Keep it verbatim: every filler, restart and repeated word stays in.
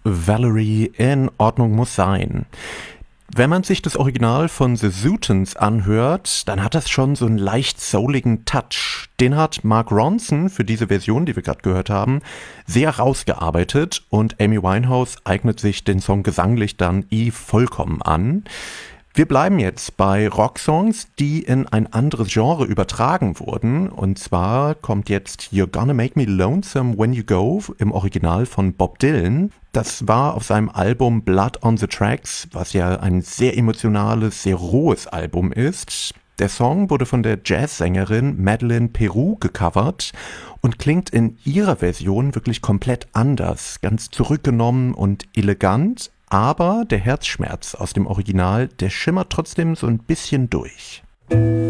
Valerie, in Ordnung muss sein. Wenn man sich das Original von The Zootons anhört, dann hat das schon so einen leicht souligen Touch. Den hat Mark Ronson für diese Version, die wir gerade gehört haben, sehr rausgearbeitet und Amy Winehouse eignet sich den Song gesanglich dann eh vollkommen an. Wir bleiben jetzt bei Rocksongs, die in ein anderes Genre übertragen wurden. Und zwar kommt jetzt You're Gonna Make Me Lonesome When You Go im Original von Bob Dylan. Das war auf seinem Album Blood on the Tracks, was ja ein sehr emotionales, sehr rohes Album ist. Der Song wurde von der Jazzsängerin Madeleine Peru gecovert und klingt in ihrer Version wirklich komplett anders, ganz zurückgenommen und elegant. Aber der Herzschmerz aus dem Original, der schimmert trotzdem so ein bisschen durch.